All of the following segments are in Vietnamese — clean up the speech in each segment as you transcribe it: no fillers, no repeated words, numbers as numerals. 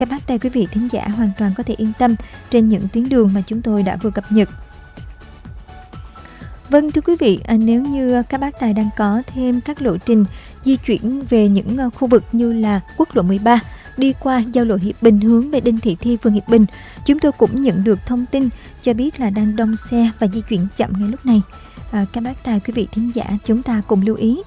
Các bác tay quý vị thính giả hoàn toàn có thể yên tâm trên những tuyến đường mà chúng tôi đã vừa cập nhật. Vâng, thưa quý vị, nếu như các bác tài đang có thêm các lộ trình di chuyển về những khu vực như là quốc lộ 13, đi qua giao lộ Hiệp Bình hướng về Đinh Thị Thi, phường Hiệp Bình, chúng tôi cũng nhận được thông tin cho biết là đang đông xe và di chuyển chậm ngay lúc này. Các bác tài quý vị thính giả chúng ta cùng lưu ý.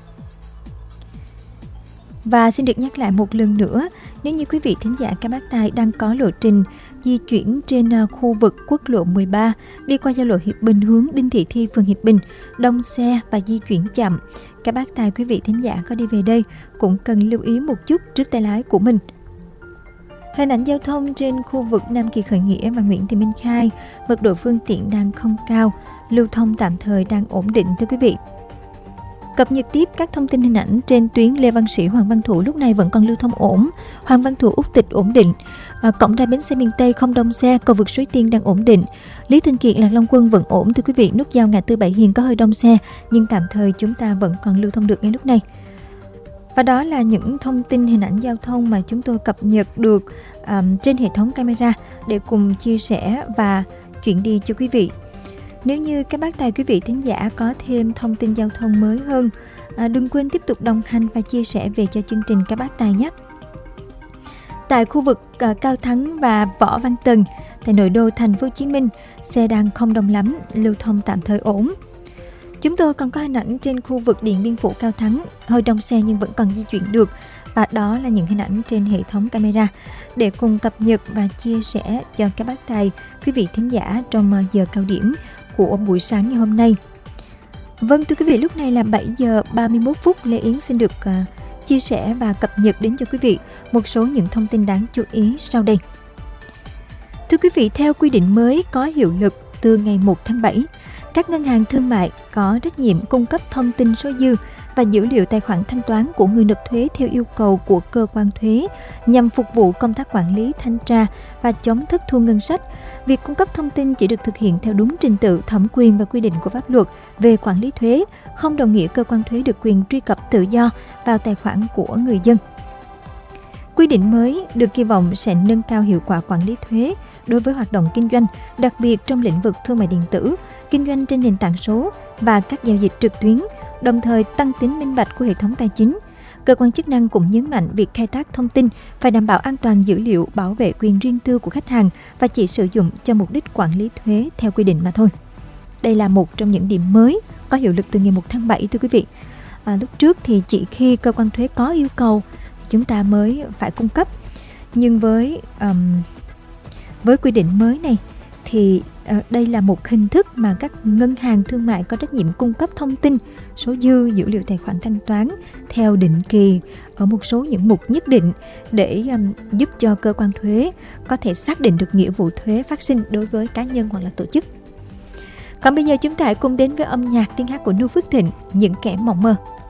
Và xin được nhắc lại một lần nữa, nếu như quý vị thính giả các bác tài đang có lộ trình di chuyển trên khu vực quốc lộ 13, đi qua giao lộ Hiệp Bình hướng Đinh Thị Thi, phường Hiệp Bình, đông xe và di chuyển chậm, các bác tài quý vị thính giả có đi về đây cũng cần lưu ý một chút trước tay lái của mình. Hình ảnh giao thông trên khu vực Nam Kỳ Khởi Nghĩa và Nguyễn Thị Minh Khai, mật độ phương tiện đang không cao, lưu thông tạm thời đang ổn định thưa quý vị. Cập nhật tiếp các thông tin hình ảnh trên tuyến Lê Văn Sĩ, Hoàng Văn Thụ lúc này vẫn còn lưu thông ổn, Hoàng Văn Thụ, Úc Tịch ổn định, cổng ra bến xe miền Tây không đông xe, cầu vượt Suối Tiên đang ổn định, Lý Thường Kiệt, Lạc Long Quân vẫn ổn thưa quý vị. Nút giao ngã tư Bảy Hiền có hơi đông xe nhưng tạm thời chúng ta vẫn còn lưu thông được ngay lúc này. Và đó là những thông tin hình ảnh giao thông mà chúng tôi cập nhật được trên hệ thống camera để cùng chia sẻ và chuyển đi cho quý vị. Nếu như các bác tài quý vị thính giả có thêm thông tin giao thông mới hơn, đừng quên tiếp tục đồng hành và chia sẻ về cho chương trình các bác tài nhé. Tại khu vực Cao Thắng và Võ Văn Tần, tại nội đô thành phố Hồ Chí Minh, xe đang không đông lắm, lưu thông tạm thời ổn. Chúng tôi còn có hình ảnh trên khu vực Điện Biên Phủ, Cao Thắng, hơi đông xe nhưng vẫn còn di chuyển được. Và đó là những hình ảnh trên hệ thống camera để cùng cập nhật và chia sẻ cho các bác tài quý vị thính giả trong giờ cao điểm của buổi sáng ngày hôm nay. Vâng, thưa quý vị, lúc này là 7 giờ 31 phút. Lê Yến xin được chia sẻ và cập nhật đến cho quý vị một số những thông tin đáng chú ý sau đây. Thưa quý vị, theo quy định mới có hiệu lực từ ngày 1 tháng 7, các ngân hàng thương mại có trách nhiệm cung cấp thông tin số dư và dữ liệu tài khoản thanh toán của người nộp thuế theo yêu cầu của cơ quan thuế nhằm phục vụ công tác quản lý, thanh tra và chống thất thu ngân sách. Việc cung cấp thông tin chỉ được thực hiện theo đúng trình tự, thẩm quyền và quy định của pháp luật về quản lý thuế, không đồng nghĩa cơ quan thuế được quyền truy cập tự do vào tài khoản của người dân. Quy định mới được kỳ vọng sẽ nâng cao hiệu quả quản lý thuế đối với hoạt động kinh doanh, đặc biệt trong lĩnh vực thương mại điện tử, kinh doanh trên nền tảng số và các giao dịch trực tuyến, đồng thời tăng tính minh bạch của hệ thống tài chính. Cơ quan chức năng cũng nhấn mạnh việc khai thác thông tin phải đảm bảo an toàn dữ liệu, bảo vệ quyền riêng tư của khách hàng và chỉ sử dụng cho mục đích quản lý thuế theo quy định mà thôi. Đây là một trong những điểm mới có hiệu lực từ ngày 1 tháng 7 thưa quý vị. Lúc trước thì chỉ khi cơ quan thuế có yêu cầu thì chúng ta mới phải cung cấp. Nhưng với quy định mới này thì đây là một hình thức mà các ngân hàng thương mại có trách nhiệm cung cấp thông tin, số dư, dữ liệu tài khoản thanh toán theo định kỳ ở một số những mục nhất định để giúp cho cơ quan thuế có thể xác định được nghĩa vụ thuế phát sinh đối với cá nhân hoặc là tổ chức. Còn bây giờ chúng ta hãy cùng đến với âm nhạc tiếng hát của Nu Phước Thịnh, Những Kẻ Mộng Mơ.